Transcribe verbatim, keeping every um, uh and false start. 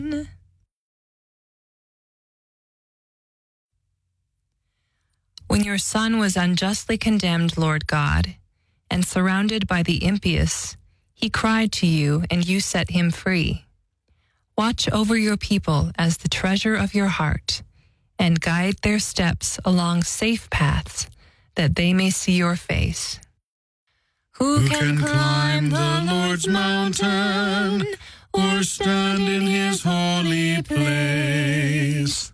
When your son was unjustly condemned, Lord God, and surrounded by the impious, he cried to you, and you set him free. Watch over your people as the treasure of your heart, and guide their steps along safe paths, that they may see your face. Who, Who can, can climb the Lord's mountain, or stand in his holy place?